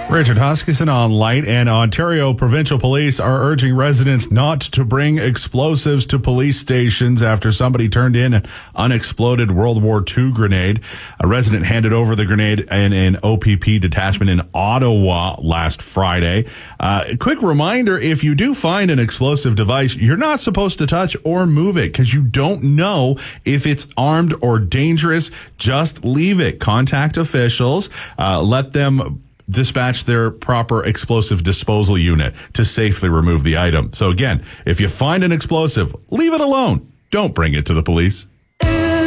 Richard Huskisson on Light, and Ontario Provincial Police are urging residents not to bring explosives to police stations after somebody turned in an unexploded World War II grenade. A resident handed over the grenade in an OPP detachment in Ottawa last Friday. A quick reminder, if you do find an explosive device, you're not supposed to touch or move it because you don't know if it's armed or dangerous. Just leave it. Contact officials. Let them dispatch their proper explosive disposal unit to safely remove the item. So again, if you find an explosive, leave it alone. Don't bring it to the police.